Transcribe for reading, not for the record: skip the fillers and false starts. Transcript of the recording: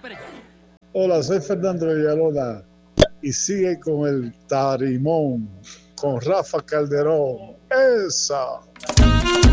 Hola, soy Fernando Villalona y sigue con el Tarimón, con Rafa Calderón. ¡Esa!